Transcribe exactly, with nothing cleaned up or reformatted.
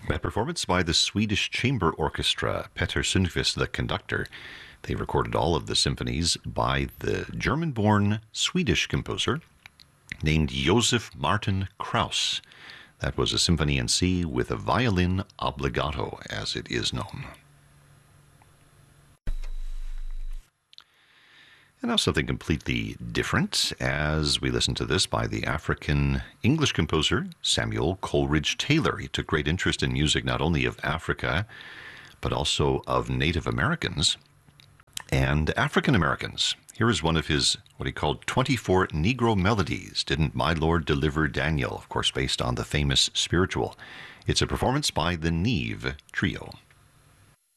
That performance by the Swedish Chamber Orchestra, Peter Sundqvist, the conductor. They recorded all of the symphonies by the German-born Swedish composer named Josef Martin Krauss. That was a symphony in C with a violin obbligato, as it is known. And now something completely different as we listen to this by the African English composer Samuel Coleridge Taylor. He took great interest in music not only of Africa, but also of Native Americans and African Americans. Here is one of his, what he called twenty-four Negro melodies, Didn't My Lord Deliver Daniel, of course based on the famous spiritual. It's a performance by the Neve Trio.